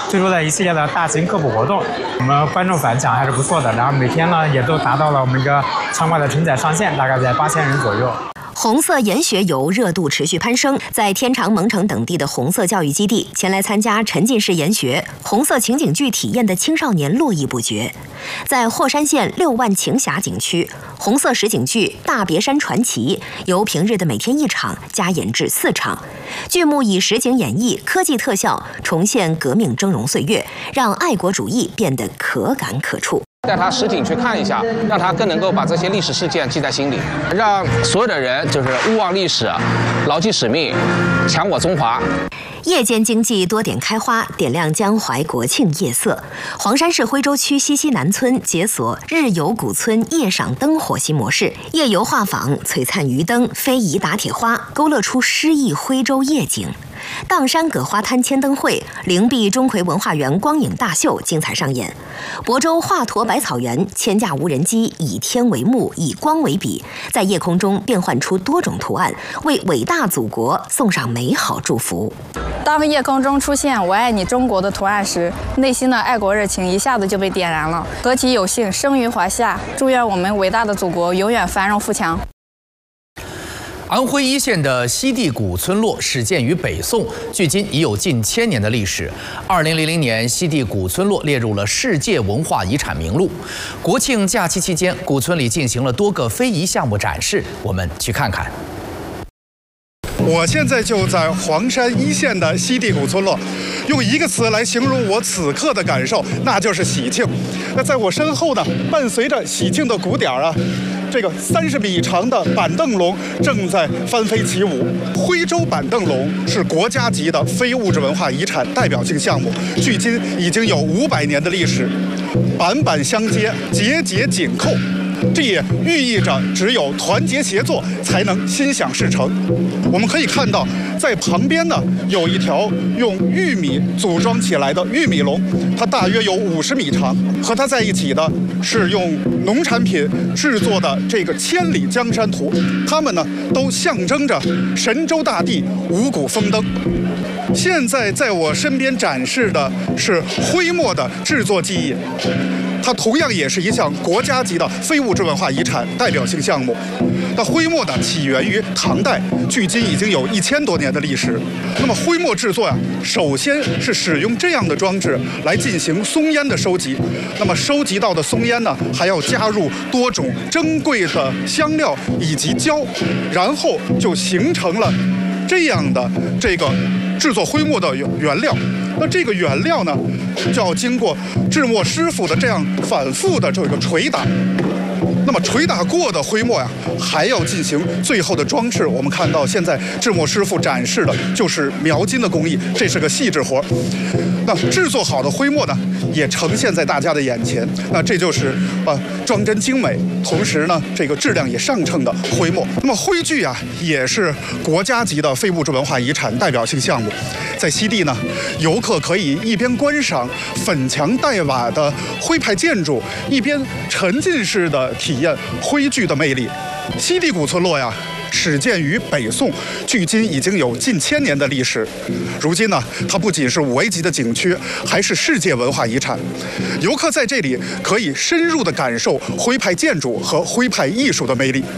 推出了一系列的大型科普活动，我们观众反响还是不错的。然后每天呢也都达到了我们一个参观的承载上限，大概在8000人左右。 红色研学游热度持续攀升，在天长、蒙城等地的红色教育基地，前来参加沉浸式研学、红色情景剧体验的青少年络绎不绝。在霍山县6万晴峡景区，红色实景剧《大别山传奇》由平日的每天1场加演至4场，剧目以实景演绎、科技特效重现革命峥嵘岁月，让爱国主义变得可感可触。 带他实景去看一下，让他更能够把这些历史事件记在心里，让所有的人就是勿忘历史，牢记使命，强我中华。 夜间经济多点开花，点亮江淮国庆夜色。黄山市徽州区西溪南村解锁日游古村夜赏灯火新模式，夜游画舫璀璨鱼灯，非遗打铁花，勾勒出诗意徽州夜景。砀山葛花滩千灯会、灵璧钟馗文化园光影大秀精彩上演。亳州华佗百草园千架无人机以天为幕，以光为笔，在夜空中变换出多种图案，为伟大祖国送上美好祝福。 当夜空中出现"我爱你中国"的图案时，内心的爱国热情一下子就被点燃了。何其有幸生于华夏，祝愿我们伟大的祖国永远繁荣富强。 安徽一线的西递古村落始建于北宋，距今已有近1000年的历史。2000年，西递古村落列入了世界文化遗产名录。国庆假期期间，古村里进行了多个非遗项目展示，我们去看看。 我现在就在黄山一线的西递古村落，用一个词来形容我此刻的感受，那就是喜庆。那在我身后呢，伴随着喜庆的鼓点啊，这个30米长的板凳龙正在翻飞起舞。徽州板凳龙是国家级的非物质文化遗产代表性项目，距今已经有500年的历史，板板相接，节节紧扣。这也寓意着只有团结协作才能心想事成。我们可以看到，在旁边呢有一条用玉米组装起来的玉米龙，它大约有50米长。和它在一起的是用农产品制作的这个千里江山图，它们呢都象征着神州大地五谷丰登。现在在我身边展示的是徽墨的制作技艺，它同样也是一项国家级的非物质文化遗产代表性项目。那徽墨呢，起源于唐代，距今已经有1000多年的历史。那么徽墨制作呀，首先是使用这样的装置来进行松烟的收集。那么收集到的松烟呢，还要加入多种珍贵的香料以及胶，然后就形成了这样的这个制作徽墨的原料。那这个原料呢，就要经过制墨师傅的这样反复的这个捶打。那么捶打过的徽墨呀，还要进行最后的装饰。我们看到现在制墨师傅展示的就是描金的工艺，这是个细致活。那制作好的徽墨呢，也呈现在大家的眼前。那这就是装帧精美，同时呢，这个质量也上乘的徽墨。那么徽剧啊，也是国家级的非物质文化遗产代表性项目。在西递呢，游客可以一边观赏粉墙黛瓦的徽派建筑，一边沉浸式的体验徽剧的魅力。西递古村落呀，始建于北宋，距今已经有近1000年的历史。如今呢，它不仅是5A级的景区，还是世界文化遗产。游客在这里可以深入地感受徽派建筑和徽派艺术的魅力。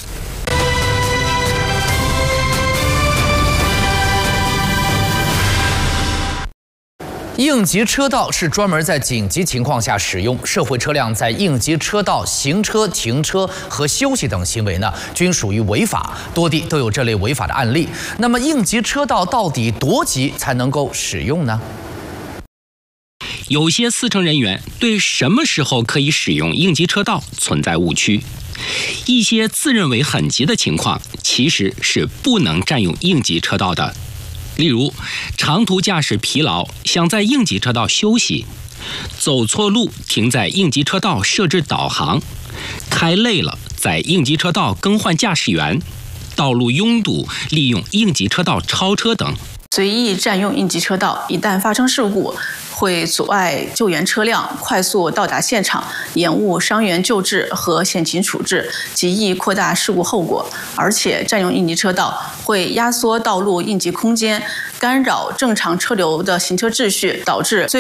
应急车道是专门在紧急情况下使用，社会车辆在应急车道行车、停车和休息等行为呢，均属于违法，多地都有这类违法的案例。那么，应急车道到底多急才能够使用呢？ 有些司乘人员对什么时候可以使用应急车道存在误区，一些自认为很急的情况，其实是不能占用应急车道的。例如，长途驾驶疲劳，想在应急车道休息；走错路，停在应急车道设置导航；开累了，在应急车道更换驾驶员；道路拥堵，利用应急车道超车等。 随意占用应急车道，一旦发生事故，会阻碍救援车辆快速到达现场，延误伤员救治和险情处置，极易扩大事故后果。而且占用应急车道会压缩道路应急空间，干扰正常车流的行车秩序，导致